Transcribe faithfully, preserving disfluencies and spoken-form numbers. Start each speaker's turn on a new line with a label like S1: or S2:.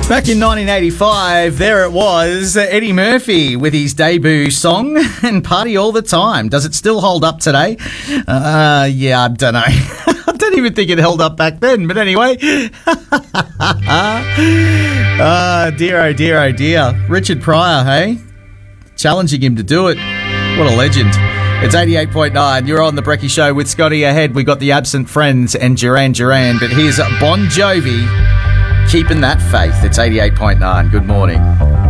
S1: Back in nineteen eighty-five, there it was, Eddie Murphy with his debut song and Party All the Time. Does it still hold up today? Uh, yeah, I don't know. I don't even think it held up back then, but anyway. Ah, dear, oh dear, oh dear. Richard Pryor, hey? Challenging him to do it. What a legend. It's eighty-eight point nine. You're on The Brekkie Show with Scotty ahead. We got the Absent Friends and Duran Duran, but here's Bon Jovi. Keeping that faith. It's eighty-eight point nine. Good morning.